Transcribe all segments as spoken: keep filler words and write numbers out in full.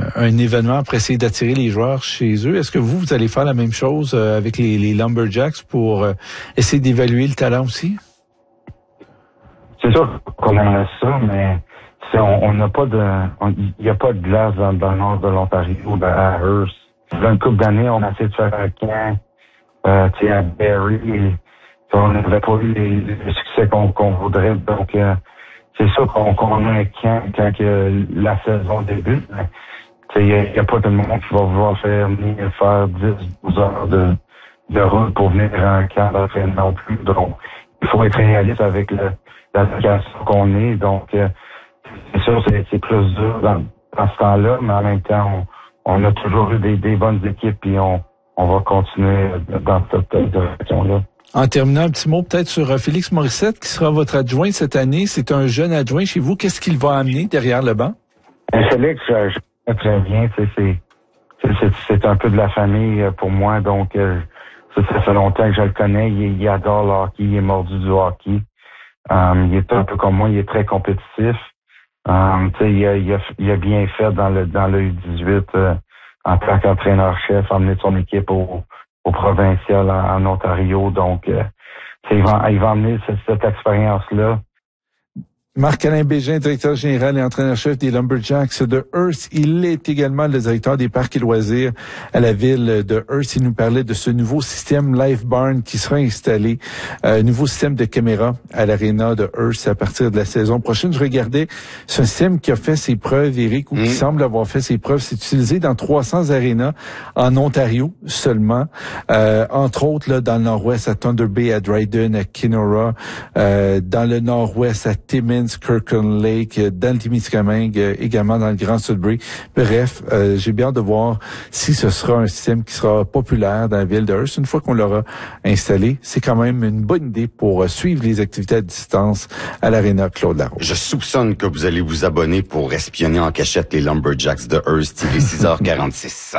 un événement pour essayer d'attirer les joueurs chez eux. Est-ce que vous, vous allez faire la même chose euh, avec les, les Lumberjacks pour euh, essayer d'évaluer le talent aussi? C'est sûr qu'on aimerait ça, mais on n'a pas de, il n'y a pas de glace dans, dans le nord de l'Ontario ou à Hearst. Dans une couple d'années, on a essayé de faire un camp, euh, tu sais, à Barrie, et on n'avait pas eu les, le succès qu'on qu'on voudrait. Donc, euh, c'est sûr qu'on qu'on a un camp quand que la saison débute. Il n'y a, a pas tout le monde qui va vouloir faire venir faire dix douze heures de, de route pour venir à un camp d'entraînement non plus. Donc, il faut être réaliste avec le, la location qu'on est. Donc, euh, c'est sûr, c'est, c'est plus dur dans, dans ce temps-là, mais en même temps, on, on a toujours eu des, des bonnes équipes et on, on va continuer dans cette direction-là. En terminant, un petit mot peut-être sur Félix Morissette, qui sera votre adjoint cette année. C'est un jeune adjoint chez vous. Qu'est-ce qu'il va amener derrière le banc? Félix, je, je connais très bien. C'est, c'est, c'est, c'est un peu de la famille pour moi. Donc, euh, ça, ça fait longtemps que je le connais. Il, il adore le hockey. Il est mordu du hockey. Um, il est un peu comme moi. Il est très compétitif. Um, il, a, il, a, il a bien fait dans le dans le U dix-huit euh, en tant qu'entraîneur-chef, emmener son équipe au, au provincial en, en Ontario. Donc, euh, il va, il va emmener cette, cette expérience-là. Marc-Alain Bégin, directeur général et entraîneur-chef des Lumberjacks de Hearst. Il est également le directeur des parcs et loisirs à la ville de Hearst. Il nous parlait de ce nouveau système Live Barn qui sera installé, un euh, nouveau système de caméras à l'aréna de Hearst à partir de la saison prochaine. Je regardais ce système qui a fait ses preuves, Éric, ou mmh. qui semble avoir fait ses preuves. C'est utilisé dans trois cents arénas en Ontario seulement, euh, entre autres là dans le nord-ouest à Thunder Bay, à Dryden, à Kenora, euh, dans le nord-ouest à Timmins, Kirkland Lake, dans le Témiscamingue, également dans le Grand Sudbury. Bref, euh, j'ai bien hâte de voir si ce sera un système qui sera populaire dans la ville de Hearst. Une fois qu'on l'aura installé, c'est quand même une bonne idée pour suivre les activités à distance à l'aréna Claude Larose. Je soupçonne que vous allez vous abonner pour espionner en cachette les Lumberjacks de Hearst. Il est six heures quarante-six.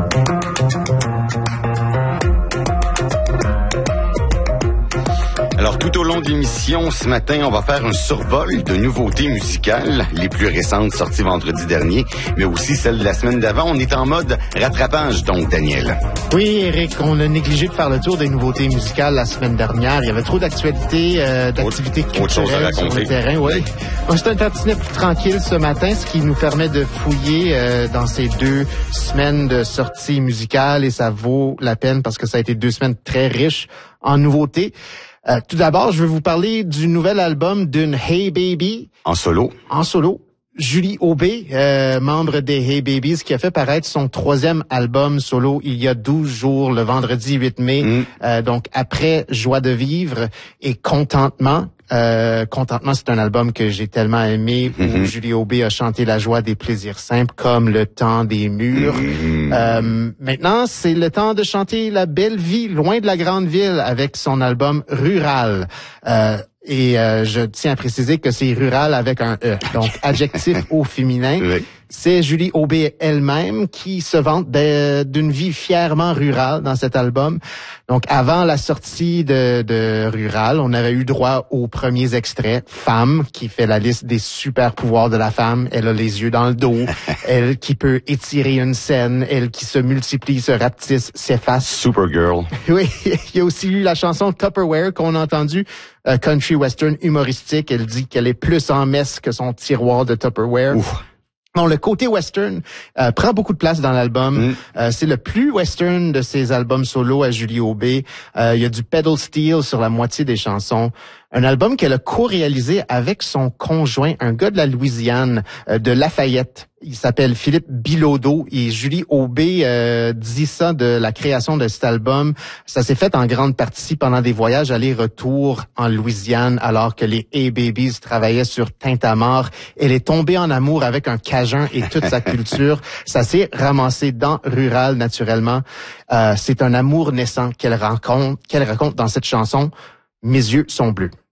Alors, tout au long de l'émission, ce matin, on va faire un survol de nouveautés musicales, les plus récentes sorties vendredi dernier, mais aussi celles de la semaine d'avant. On est en mode rattrapage, donc, Daniel. Oui, Éric, on a négligé de faire le tour des nouveautés musicales la semaine dernière. Il y avait trop d'actualités, euh, d'activités culturelles sur le terrain. Oui. oui. C'est un tantinet plus tranquille ce matin, ce qui nous permet de fouiller euh, dans ces deux semaines de sorties musicales, et ça vaut la peine parce que ça a été deux semaines très riches en nouveautés. Euh, tout d'abord, je veux vous parler du nouvel album d'une Hey Baby. En solo. En solo. Julie Aubé, euh, membre des Hey Babies, qui a fait paraître son troisième album solo il y a douze jours, le vendredi huit mai. Mm. Euh, donc, après Joie de vivre et Contentement. Euh, Contentement, c'est un album que j'ai tellement aimé, où mm-hmm. Julie Aubé a chanté la joie des plaisirs simples, comme le temps des murs. Mm-hmm. Euh, maintenant, c'est le temps de chanter la belle vie, loin de la grande ville, avec son album Rural. Euh, Et euh, je tiens à préciser que c'est rural avec un E, donc adjectif au féminin. Oui. C'est Julie Aubé elle-même qui se vante de, d'une vie fièrement rurale dans cet album. Donc, avant la sortie de, de Rural, on avait eu droit aux premiers extraits. Femme, qui fait la liste des super pouvoirs de la femme. Elle a les yeux dans le dos. Elle qui peut étirer une scène. Elle qui se multiplie, se rapetisse, s'efface. Supergirl. Oui, il y a aussi eu la chanson Tupperware qu'on a entendue. Uh, country western humoristique. Elle dit qu'elle est plus en messe que son tiroir de Tupperware. Ouf. Bon, le côté western euh, prend beaucoup de place dans l'album. Mm. Euh, c'est le plus western de ses albums solo à Julie Aubé. Euh, il y a du pedal steel sur la moitié des chansons. Un album qu'elle a co-réalisé avec son conjoint, un gars de la Louisiane, euh, de Lafayette. Il s'appelle Philippe Bilodeau, et Julie Aubé euh, dit ça de la création de cet album. Ça s'est fait en grande partie pendant des voyages aller-retour en Louisiane, alors que les Hey Babies travaillaient sur Tintamarre. Elle est tombée en amour avec un Cajun et toute sa culture. Ça s'est ramassé dans Rural, naturellement. Euh, c'est un amour naissant qu'elle rencontre, qu'elle raconte dans cette chanson. Mes yeux sont bleus.